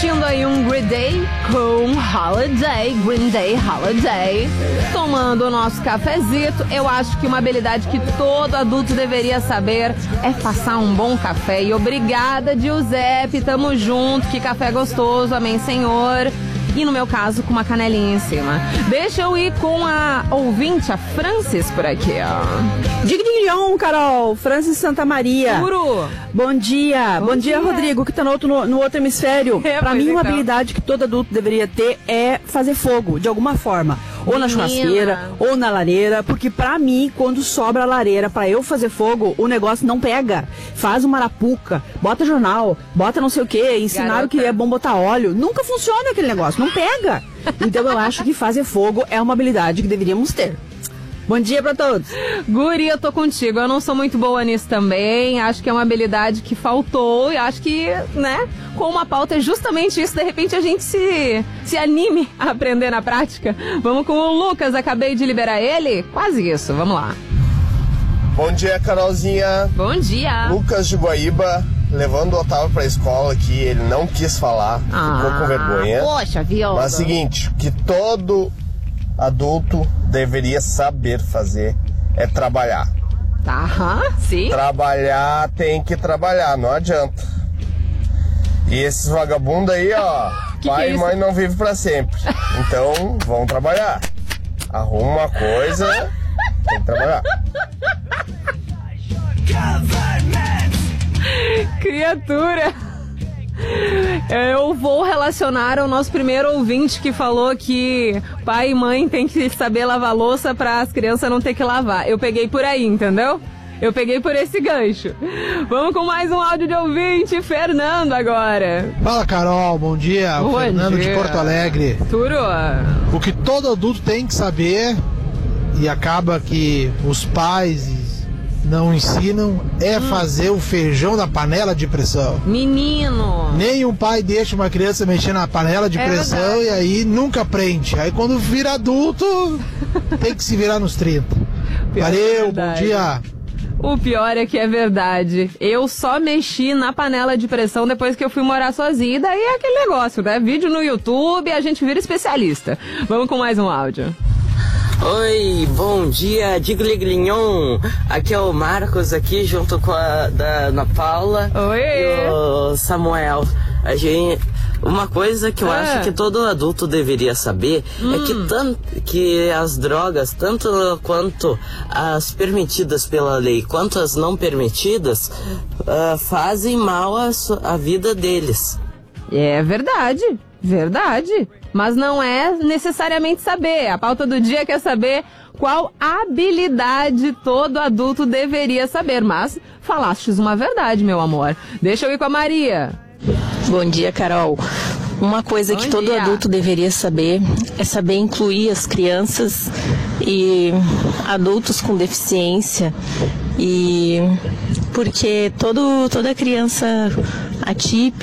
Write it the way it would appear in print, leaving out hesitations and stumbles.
Curtindo aí um Green Day com Green Day Holiday. Tomando o nosso cafezito. Eu acho que uma habilidade que todo adulto deveria saber é passar um bom café. E obrigada, Giuseppe, tamo junto, que café gostoso, amém, Senhor. E no meu caso, com uma canelinha em cima. Deixa eu ir com a ouvinte, a Francis, por aqui, ó. Dignion, Carol. Francis Santa Maria. Juro. Bom dia. Bom dia, Rodrigo, que tá no outro hemisfério. Pra mim, uma habilidade que todo adulto deveria ter é fazer fogo, de alguma forma. Ou na churrasqueira, ou na lareira. Porque pra mim, quando sobra a lareira pra eu fazer fogo, o negócio não pega. Faz uma arapuca, bota jornal, bota não sei o que. Ensinaram que é bom botar óleo. Nunca funciona aquele negócio, não pega. Então eu acho que fazer fogo é uma habilidade que deveríamos ter. Bom dia pra todos. Guri, eu tô contigo. Eu não sou muito boa nisso também. Acho que é uma habilidade que faltou. E acho que, né, com uma pauta é justamente isso. De repente a gente se anime a aprender na prática. Vamos com o Lucas. Acabei de liberar ele. Quase isso. Vamos lá. Bom dia, Carolzinha. Bom dia. Lucas de Guaíba, levando o Otávio pra escola aqui. Ele não quis falar. Ficou com vergonha. Poxa, viu? Mas seguinte, que todo adulto deveria saber fazer é trabalhar. Sim. Trabalhar tem que trabalhar, não adianta. E esses vagabundos aí, ó, pai e mãe não vivem pra sempre. Então, vão trabalhar. Arruma uma coisa, tem que trabalhar. Criatura. Eu vou relacionar ao nosso primeiro ouvinte que falou que pai e mãe tem que saber lavar louça para as crianças não ter que lavar. Eu peguei por aí, entendeu? Eu peguei por esse gancho. Vamos com mais um áudio de ouvinte, Fernando agora. Fala, Carol, bom dia. Bom Fernando dia. de Porto Alegre. Turo. O que todo adulto tem que saber, e acaba que os pais não ensinam, é fazer o feijão na panela de pressão. Menino. Nenhum pai deixa uma criança mexer na panela de pressão verdade. E aí nunca aprende. Aí quando vira adulto, tem que se virar nos 30. Valeu, bom dia. O pior é que é verdade. Eu só mexi na panela de pressão depois que eu fui morar sozinha. E daí é aquele negócio, né? Vídeo no YouTube e a gente vira especialista. Vamos com mais um áudio. Oi, bom dia, Digliglignon. Aqui é o Marcos, aqui junto com a Ana Paula. Oi. E o Samuel. Uma coisa que eu acho que todo adulto deveria saber é que as drogas, tanto quanto as permitidas pela lei quanto as não permitidas, fazem mal à vida deles. É verdade. Verdade, mas não é necessariamente saber. A pauta do dia quer saber qual habilidade todo adulto deveria saber. Mas falastes uma verdade, meu amor. Deixa eu ir com a Maria. Bom dia, Carol. Uma coisa que todo adulto deveria saber é saber incluir as crianças e adultos com deficiência. E porque toda criança atípica